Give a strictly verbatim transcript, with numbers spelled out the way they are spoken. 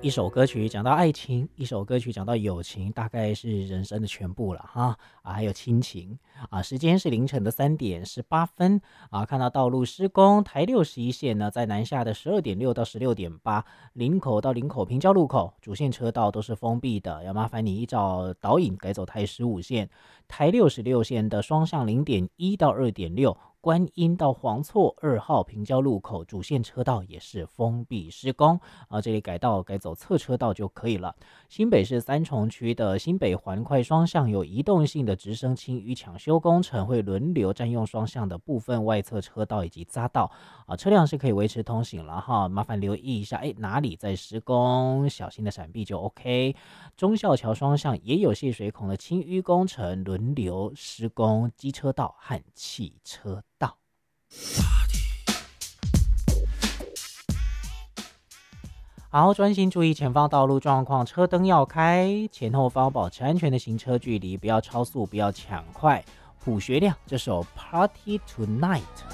一首歌曲讲到爱情，一首歌曲讲到友情，大概是人生的全部了哈啊，还有亲情啊。时间是凌晨的三点十八分啊，看到道路施工，台六十一线呢，在南下的十二点六到十六点八，林口到林口平交路口主线车道都是封闭的，要麻烦你依照导引改走台十五线，台六十六线的双向零点一到二点六。观音到黄厝二号平交路口主线车道也是封闭施工啊，这里改道改走侧车道就可以了。新北市三重区的新北环快双向有移动性的直升清淤抢修工程，会轮流占用双向的部分外侧车道以及匝道啊，车辆是可以维持通行了哈，麻烦留意一下，哎，哪里在施工，小心的闪避就 OK。忠孝桥双向也有泄水孔的清淤工程，轮流施工机车道和汽车道。好，专心注意前方道路状况，车灯要开，前后方保持安全的行车距离，不要超速，不要抢快。卜学亮这首《Party Tonight》。